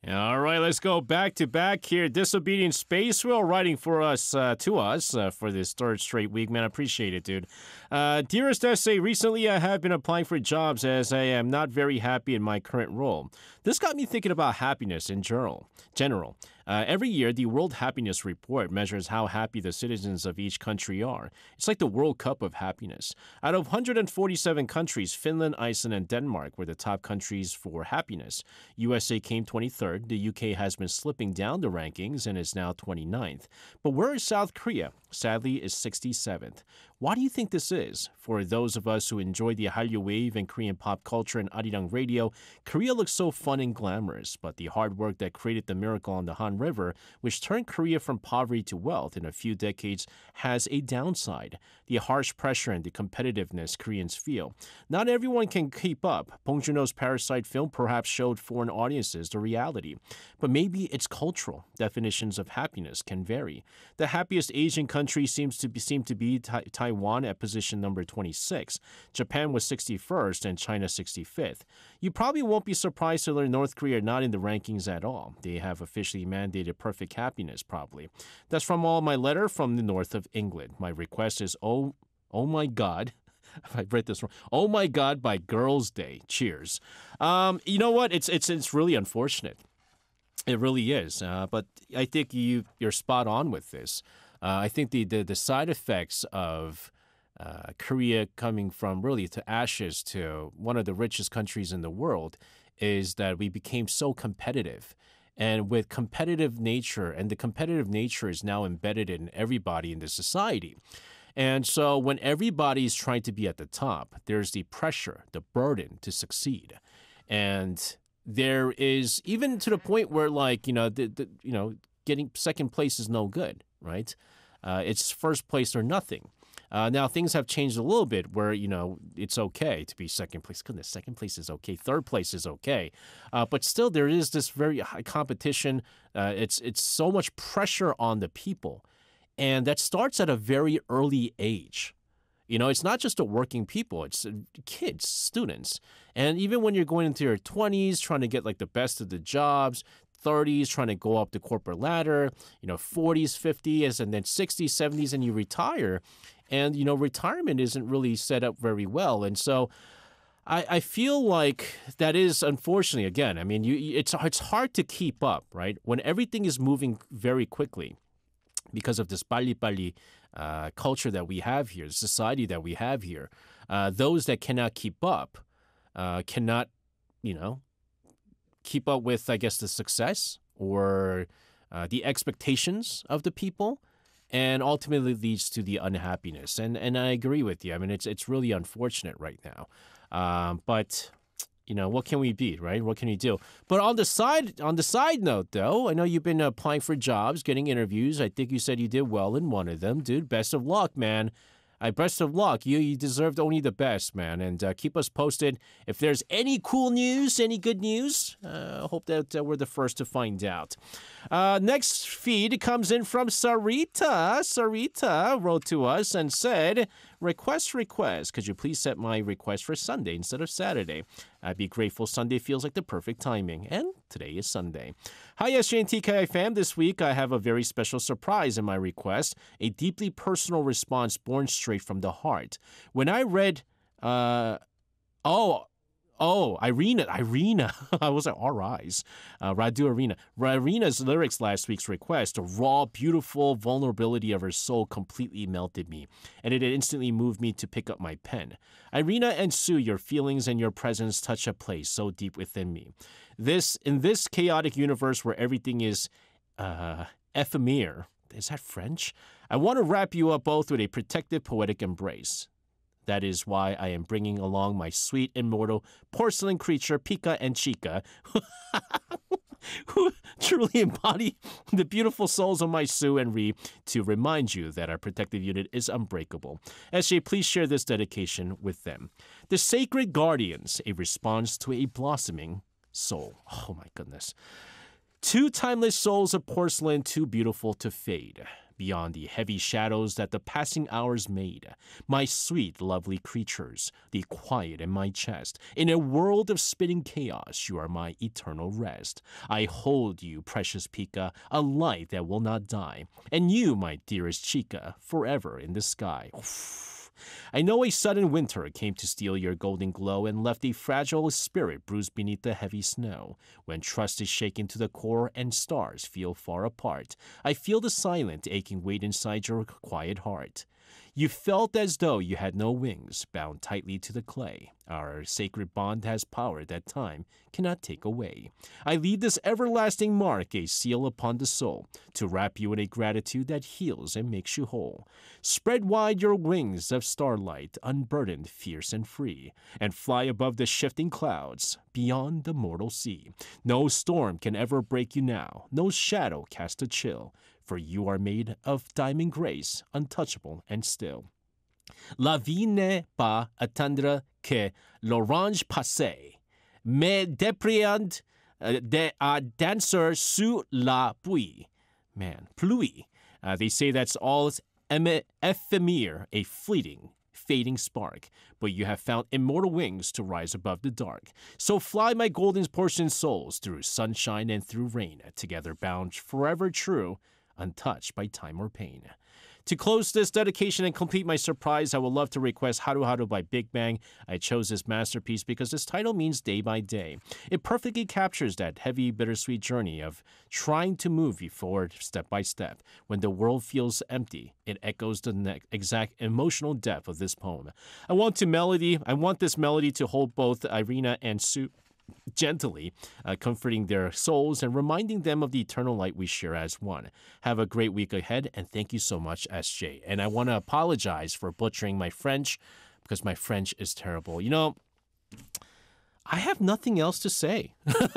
All right, let's go back to back here. Disobedient Space Whale writing for us, for this third straight week. Man, I appreciate it, dude. Dearest essay, recently I have been applying for jobs as I am not very happy in my current role. This got me thinking about happiness in general. Every year, the World Happiness Report measures how happy the citizens of each country are. It's like the World Cup of happiness. Out of 147 countries, Finland, Iceland, and Denmark were the top countries for happiness. USA came 23rd. The UK has been slipping down the rankings and is now 29th. But where is South Korea? Sadly, is 67th. Why do you think this is? For those of us who enjoy the Hallyu wave and Korean pop culture and Arirang radio, Korea looks so fun and glamorous, but the hard work that created the miracle on the Han River, which turned Korea from poverty to wealth in a few decades, has a downside. The harsh pressure and the competitiveness Koreans feel. Not everyone can keep up. Bong Joon-ho's Parasite film perhaps showed foreign audiences the reality. But maybe it's cultural. Definitions of happiness can vary. The happiest Asian country seems to be Taiwan at position number 26. Japan was 61st and China 65th. You probably won't be surprised to learn North Korea are not in the rankings at all. They have officially mandated perfect happiness, probably. That's from all my letter from the north of England. My request is, oh my God. I read this wrong. Oh my God, by Girls' Day. Cheers. You know what? It's really unfortunate. It really is. But I think you're spot on with this. I think the side effects of Korea coming from really to ashes to one of the richest countries in the world is that we became so competitive. And with competitive nature, and the competitive nature is now embedded in everybody in the society. And so when everybody's trying to be at the top, there's the pressure, the burden to succeed. And there is even to the point where getting second place is no good, right? It's first place or nothing. Now, things have changed a little bit where, it's okay to be second place. Goodness, second place is okay. Third place is okay. But still, there is this very high competition. It's so much pressure on the people. And that starts at a very early age. It's not just the working people. It's kids, students. And even when you're going into your 20s, trying to get like the best of the jobs, 30s, trying to go up the corporate ladder, 40s, 50s, and then 60s, 70s, and you retire. And, retirement isn't really set up very well. And so I feel like that is, unfortunately, again, I mean, it's hard to keep up, right? When everything is moving very quickly because of this 빨리빨리 culture that we have here, the society that we have here, those that cannot keep up cannot, keep up with, I guess, the success or the expectations of the people, and ultimately leads to the unhappiness. And I agree with you. I mean, it's really unfortunate right now. But what can we be, right? What can you do? But on the side note, though, I know you've been applying for jobs, getting interviews. I think you said you did well in one of them, dude. Best of luck, man. Best of luck. You deserved only the best, man. And keep us posted. If there's any cool news, any good news, hope that we're the first to find out. Next feed comes in from Sarita. Sarita wrote to us and said, request. Could you please set my request for Sunday instead of Saturday? I'd be grateful. Sunday feels like the perfect timing. And today is Sunday. Hi, SJ and TKI fam. This week I have a very special surprise in my request, a deeply personal response born straight from the heart. When I read, Irina. I was like, all right. Radu Irina. Irina's lyrics last week's request, the raw, beautiful vulnerability of her soul completely melted me, and it instantly moved me to pick up my pen. Irina and Sue, your feelings and your presence touch a place so deep within me. In this chaotic universe where everything is ephemeral, is that French? I want to wrap you up both with a protective, poetic embrace. That is why I am bringing along my sweet, immortal porcelain creature, Pika and Chica, who truly embody the beautiful souls of my Sue and Ree, to remind you that our protective unit is unbreakable. SJ, please share this dedication with them. The Sacred Guardians, a response to a blossoming soul. Oh my goodness. Two timeless souls of porcelain, too beautiful to fade. beyond the heavy shadows that the passing hours made. My sweet, lovely creatures, the quiet in my chest. In a world of spinning chaos, you are my eternal rest. I hold you, precious Pika, a light that will not die. And you, my dearest Chica, forever in the sky. I know a sudden winter came to steal your golden glow and left a fragile spirit bruised beneath the heavy snow. When trust is shaken to the core and stars feel far apart, I feel the silent, aching weight inside your quiet heart. You felt as though you had no wings, bound tightly to the clay. Our sacred bond has power that time cannot take away. I leave this everlasting mark, a seal upon the soul, to wrap you in a gratitude that heals and makes you whole. Spread wide your wings of starlight, unburdened, fierce, and free, and fly above the shifting clouds, beyond the mortal sea. No storm can ever break you now, no shadow cast a chill, for you are made of diamond grace, untouchable and still. La vie n'est pas attendre que l'orange passe, mais d'apprendre à danser sous la pluie. Man, pluie. They say that's all ephemer, a fleeting, fading spark, but you have found immortal wings to rise above the dark. So fly, my golden portioned souls, through sunshine and through rain, together bound, forever true, untouched by time or pain. To close this dedication and complete my surprise, I would love to request Haru Haru by Big Bang. I chose this masterpiece because this title means day by day. It perfectly captures that heavy, bittersweet journey of trying to move you forward step by step. When the world feels empty, it echoes the exact emotional depth of this poem. I want this melody to hold both Irina and Sue gently, comforting their souls and reminding them of the eternal light we share as one. Have a great week ahead, and thank you so much, SJ. And I want to apologize for butchering my French, because my French is terrible. You know, I have nothing else to say.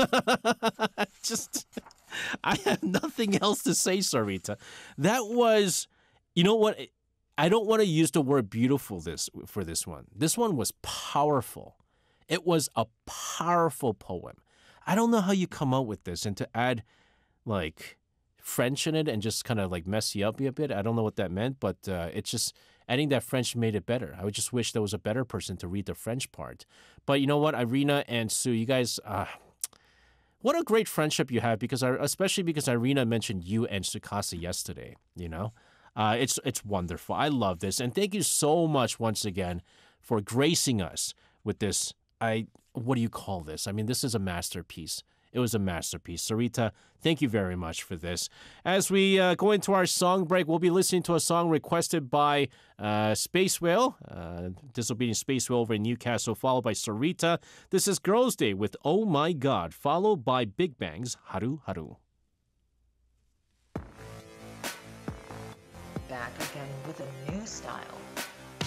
I have nothing else to say, Sarita. That was, you know what? I don't want to use the word beautiful for this one. This one was powerful. It was a powerful poem. I don't know how you come up with this, and to add like French in it and just kind of like mess you up a bit. I don't know what that meant, but it's just adding that French made it better. I would just wish there was a better person to read the French part. But you know what, Irina and Sue, you guys, what a great friendship you have, especially because Irina mentioned you and Tsukasa yesterday. You know, it's wonderful. I love this, and thank you so much once again for gracing us with this. What do you call this? I mean, this is a masterpiece. It was a masterpiece. Sarita, thank you very much for this. As we go into our song break, we'll be listening to a song requested by Space Whale, Disobedient Space Whale over in Newcastle, followed by Sarita. This is Girls' Day with Oh My God, followed by Big Bang's Haru Haru. Back again with a new style.